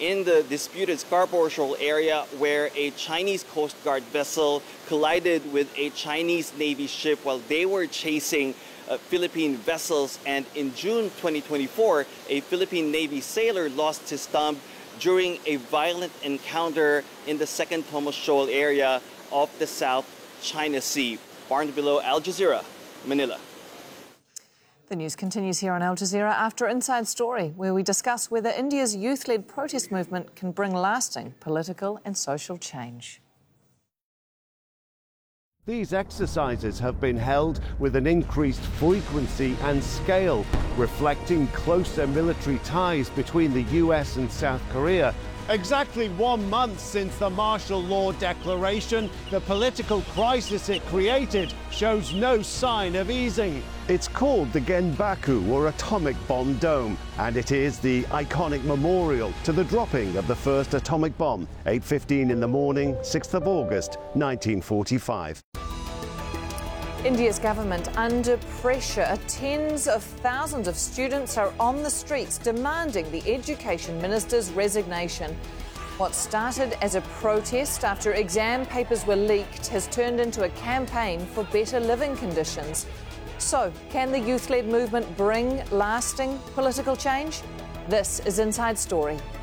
in the disputed Scarborough Shoal area where a Chinese Coast Guard vessel collided with a Chinese Navy ship while they were chasing Philippine vessels. And in June 2024, a Philippine Navy sailor lost his thumb during a violent encounter in the Second Tomos Shoal area of the South China Sea. Barnes Below, Al Jazeera, Manila. The news continues here on Al Jazeera after Inside Story, where we discuss whether India's youth-led protest movement can bring lasting political and social change. These exercises have been held with an increased frequency and scale, reflecting closer military ties between the US and South Korea. Exactly 1 month since the martial law declaration, the political crisis it created shows no sign of easing. It's called the Genbaku, or Atomic Bomb Dome, and it is the iconic memorial to the dropping of the first atomic bomb, 8:15 in the morning, 6th of August, 1945. India's government under pressure. Tens of thousands of students are on the streets demanding the education minister's resignation. What started as a protest after exam papers were leaked has turned into a campaign for better living conditions. So, can the youth-led movement bring lasting political change? This is Inside Story.